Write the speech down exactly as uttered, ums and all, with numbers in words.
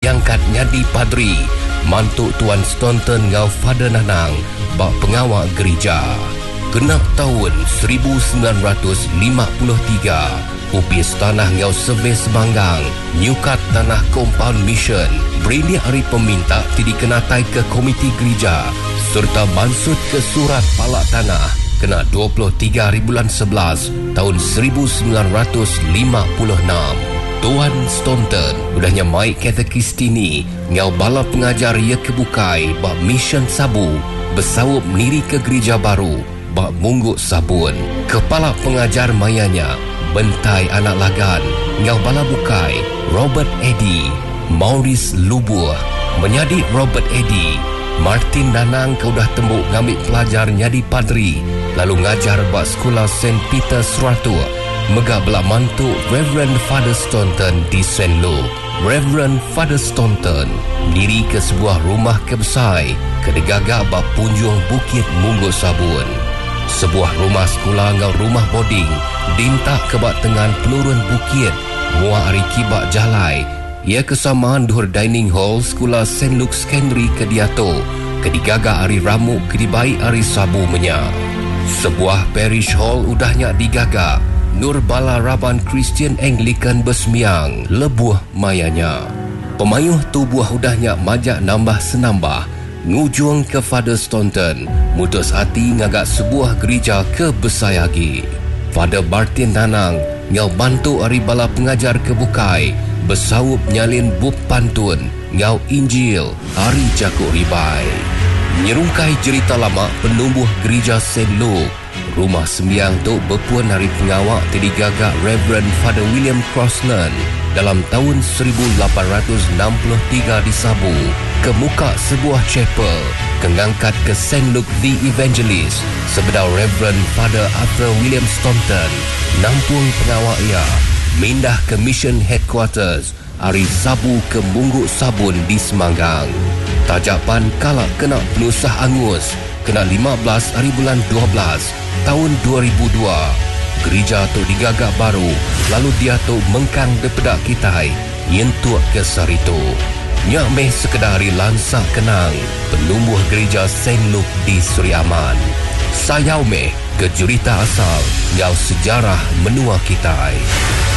ngangkat nyadi padri mantuk Tuan Staunton ngau Father Nanang bak pengawal gereja. Genap tahun seribu sembilan ratus lima puluh tiga, upis tanah ngau Servis Semanggang, nyukat tanah Compound Mission, beri hari peminta tidak kenatai ke komiti gereja serta mansut ke surat palak tanah kena dua puluh tiga hari bulan sebelas tahun seribu sembilan ratus lima puluh enam. Tuan Staunton udahnya mai katekistini ngau bala pengajar ia kebukai bak mission Sabu bersawup niri ke gereja baru bak mungguk sabun. Kepala pengajar mayanya bentai anak lagan ngau bala bukai Robert Eddy, Maurice Lubuh menyadi Robert Eddy. Martin Nanang kau dah tembuk ngambil pelajar nyadi padri lalu ngajar bak sekolah Saint Peter Seratu megah belak mantuk Reverend Father Staunton di Saint Luke. Reverend Father Staunton diri ke sebuah rumah kebesai kedegagak bak punjung Bukit Mungguk Sabun. Sebuah rumah sekolah ngau rumah boarding dintak ke bak tengan penurun bukit muah hari kibak jalai. Ia kesamaan duhur dining hall sekolah Saint Luke Secondary ke Diato kedigagak hari ramuk kedibai hari Sabu menya. Sebuah parish hall udahnya digagak Nur Bala Raban Christian Anglican Besmiang lebuh mayanya. Pemayuh tubuh udahnya majak nambah senambah ngujung ke Father Staunton mutus hati ngagak sebuah gereja ke Besayagi. Father Martin Nanang ngau bantu hari bala pengajar kebukai bersawup nyalin bub pantun ngau Injil hari Jakuk Ribai. Nyerungkai cerita lama penumbuh gereja Saint Luke. Rumah sembiang tu berpuan hari pengawak terdigagak Reverend Father William Crossland dalam tahun seribu lapan ratus enam puluh tiga di Sabu ke muka sebuah chapel kengangkat ke Saint Luke the Evangelist sebedau Reverend Father Arthur William Staunton nampung pengawak ia mindah ke Mission Headquarters hari Sabu ke Mungguk Sabun di Semanggang. Tajapan kalak kena penusah angus kena lima belas hari bulan dua belas tahun dua ribu dua. Gereja tu digagak baru lalu dia tu mengkang depedak kitai yentuk ke saritu. Nyak meh sekedar hari lansak kenang penumbuh gereja Saint Luke di Seri Aman. Sayau meh ke jurita asal ngau sejarah menua kitai.